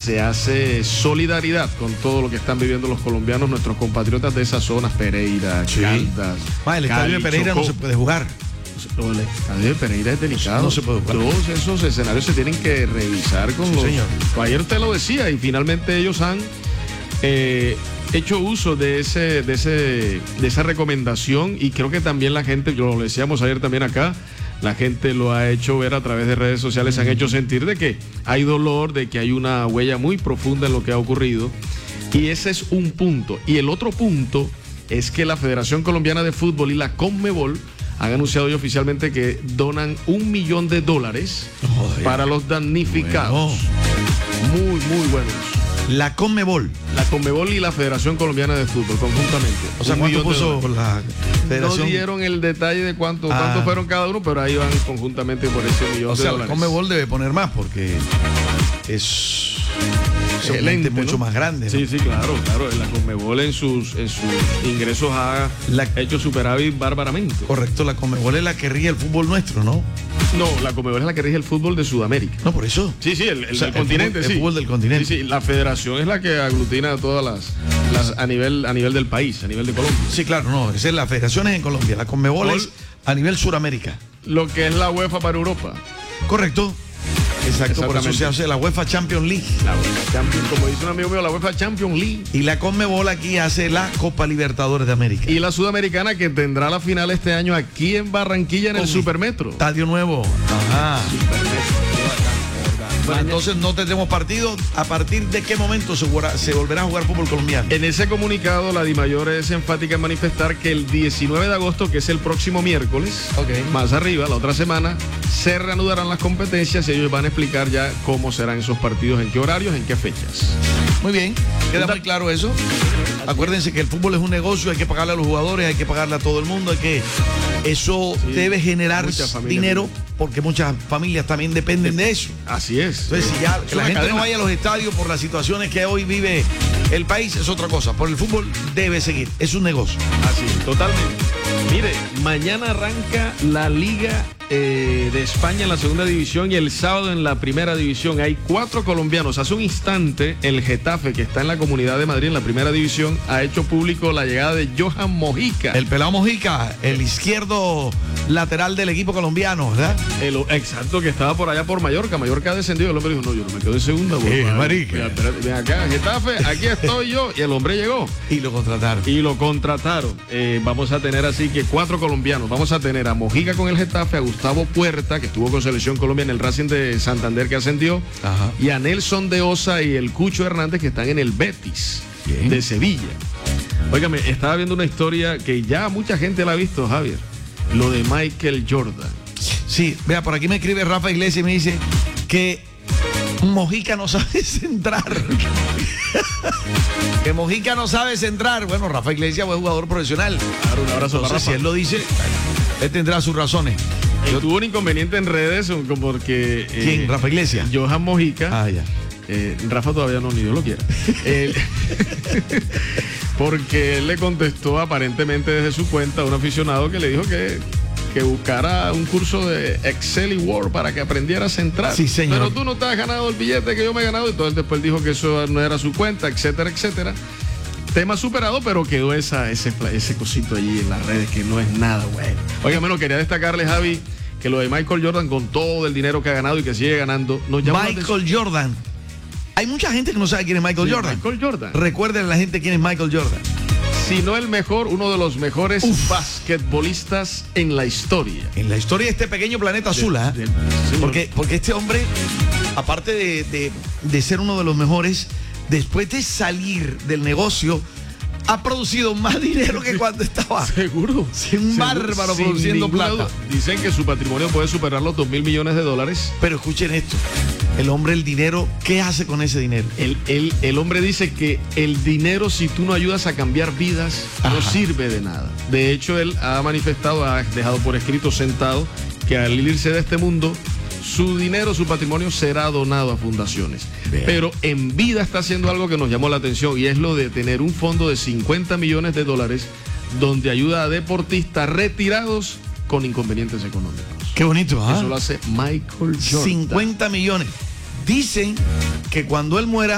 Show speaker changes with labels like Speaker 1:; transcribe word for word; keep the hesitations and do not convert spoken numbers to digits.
Speaker 1: se hace solidaridad con todo lo que están viviendo los colombianos, nuestros compatriotas de esas zonas, Pereira,
Speaker 2: sí.
Speaker 1: Caldas.
Speaker 2: Ah, el estadio de Pereira Chocó. No se puede jugar.
Speaker 1: No, el estadio de Pereira es delicado.
Speaker 2: No se puede jugar.
Speaker 1: Todos esos escenarios se tienen que revisar con
Speaker 2: sí,
Speaker 1: los...
Speaker 2: señor.
Speaker 1: Ayer te lo decía y finalmente ellos han eh, hecho uso de ese, de ese, de esa recomendación y creo que también la gente, lo decíamos ayer también acá, la gente lo ha hecho ver a través de redes sociales, han hecho sentir de que hay dolor, de que hay una huella muy profunda en lo que ha ocurrido. Y ese es un punto. Y el otro punto es que la Federación Colombiana de Fútbol y la Conmebol han anunciado hoy oficialmente que donan un millón de dólares oh, para los damnificados. Bueno. Muy, muy buenos.
Speaker 2: La Conmebol.
Speaker 1: La Conmebol y la Federación Colombiana de Fútbol, conjuntamente.
Speaker 2: O sea, ¿cuánto puso la Federación?
Speaker 1: No dieron el detalle de cuánto, ah. cuánto fueron cada uno, pero ahí van conjuntamente por ese millón
Speaker 2: o
Speaker 1: de
Speaker 2: sea,
Speaker 1: dólares.
Speaker 2: La Conmebol debe poner más porque es
Speaker 1: excelente,
Speaker 2: mucho
Speaker 1: ¿no?
Speaker 2: más grande, ¿no?
Speaker 1: Sí, sí, claro, claro. La Conmebol en sus, en sus ingresos ha la, hecho superávit bárbaramente.
Speaker 2: Correcto, la Conmebol es la que rige el fútbol nuestro, ¿no?
Speaker 1: No, la Conmebol es la que rige el fútbol de Sudamérica.
Speaker 2: No, por eso.
Speaker 1: Sí, sí, el, el, o sea,
Speaker 2: el
Speaker 1: continente,
Speaker 2: fútbol,
Speaker 1: sí.
Speaker 2: El fútbol del continente.
Speaker 1: Sí, sí, la federación es la que aglutina a todas las, las a nivel a nivel del país, a nivel de Colombia.
Speaker 2: Sí, claro, no, esa es la federación es en Colombia, la Conmebol Col es a nivel Suramérica.
Speaker 1: Lo que es la UEFA para Europa.
Speaker 2: Correcto. Exacto, por eso se hace la UEFA Champions League.
Speaker 1: La UEFA Champions, como dice un amigo mío, la UEFA Champions League.
Speaker 2: Y la Conmebol aquí hace la Copa Libertadores de América.
Speaker 1: Y la Sudamericana que tendrá la final este año aquí en Barranquilla en Con el Supermetro.
Speaker 2: Estadio nuevo. Ajá. Supermetro. Bueno, entonces no tendremos partido. ¿A partir de qué momento se, se volverá a jugar fútbol colombiano?
Speaker 1: En ese comunicado, la DIMAYOR es enfática en manifestar que el diecinueve de agosto, que es el próximo miércoles, okay. más arriba, la otra semana, se reanudarán las competencias y ellos van a explicar ya cómo serán esos partidos, en qué horarios, en qué fechas.
Speaker 2: Muy bien, queda muy claro eso. Acuérdense que el fútbol es un negocio, hay que pagarle a los jugadores, hay que pagarle a todo el mundo, hay que eso sí, debe generar dinero también. Porque muchas familias también dependen de eso.
Speaker 1: Así es.
Speaker 2: Entonces, si ya que la gente cadena. no vaya a los estadios por las situaciones que hoy vive el país, es otra cosa. Por el fútbol debe seguir, es un negocio.
Speaker 1: Así es, totalmente. Mire, mañana arranca la Liga eh, de España en la segunda división y el sábado en la primera división. Hay cuatro colombianos. Hace un instante el Getafe, que está en la Comunidad de Madrid en la primera división, ha hecho público la llegada de Johan Mojica.
Speaker 2: El pelado Mojica, el izquierdo lateral del equipo colombiano, ¿verdad?
Speaker 1: El, exacto, que estaba por allá por Mallorca. Mallorca ha descendido. El hombre dijo, no, yo no me quedo en segunda.
Speaker 2: Eh, marica.
Speaker 1: Ven acá, Getafe, aquí estoy yo. Y el hombre llegó.
Speaker 2: Y lo contrataron.
Speaker 1: Y lo contrataron. Eh, vamos a tener así que cuatro colombianos. Vamos a tener a Mojica con el Getafe, a Gustavo Puerta, que estuvo con Selección Colombia en el Racing de Santander, que ascendió. Ajá. Y a Nelson de Osa y el Cucho Hernández, que están en el Betis Bien. de Sevilla. Óigame, estaba viendo una historia que ya mucha gente la ha visto, Javier. Lo de Michael Jordan.
Speaker 2: Sí, vea, por aquí me escribe Rafa Iglesias y me dice que Mojica no sabe centrar. Que Mojica no sabe centrar. Bueno, Rafa Iglesias fue jugador profesional.
Speaker 1: Claro, un abrazo para Rafa.
Speaker 2: Si él lo dice, él tendrá sus razones.
Speaker 1: Yo tuve un inconveniente en redes porque...
Speaker 2: ¿Quién? Eh, ¿Rafa Iglesias?
Speaker 1: Johan Mojica.
Speaker 2: Ah, ya.
Speaker 1: Eh, Rafa todavía no, ni Dios lo quiera. eh, porque él le contestó aparentemente desde su cuenta a un aficionado que le dijo que, que buscara un curso de Excel y Word para que aprendiera a centrar.
Speaker 2: Sí, señor.
Speaker 1: Pero tú no te has ganado el billete que yo me he ganado. Entonces después dijo que eso no era su cuenta, etcétera, etcétera. Tema superado, pero quedó esa, ese, ese cosito allí en las redes que no es nada bueno. Oiga, menos quería destacarle, Javi, que lo de Michael Jordan, con todo el dinero que ha ganado y que sigue ganando, nos llama
Speaker 2: Michael Jordan. Hay mucha gente que no sabe quién es Michael sí, Jordan.
Speaker 1: Michael Jordan.
Speaker 2: Recuerden a la gente quién es Michael Jordan.
Speaker 1: Si no el mejor, uno de los mejores Uf. basquetbolistas en la historia.
Speaker 2: En la historia de este pequeño planeta azul, ¿eh? Sí, porque, porque este hombre, aparte de, de, de ser uno de los mejores, después de salir del negocio, ha producido más dinero que cuando estaba.
Speaker 1: Seguro.
Speaker 2: Sí, un bárbaro produciendo plata.
Speaker 1: Duda. Dicen que su patrimonio puede superar los dos mil millones de dólares.
Speaker 2: Pero escuchen esto. El hombre, el dinero, ¿qué hace con ese dinero?
Speaker 1: El, el, el hombre dice que el dinero, si tú no ayudas a cambiar vidas, Ajá. no sirve de nada. De hecho, él ha manifestado, ha dejado por escrito sentado, que al irse de este mundo, su dinero, su patrimonio será donado a fundaciones. Vean. Pero en vida está haciendo algo que nos llamó la atención y es lo de tener un fondo de cincuenta millones de dólares donde ayuda a deportistas retirados con inconvenientes económicos.
Speaker 2: Qué bonito, ¿ah?
Speaker 1: Eso lo hace Michael Jordan.
Speaker 2: cincuenta millones. Dicen que cuando él muera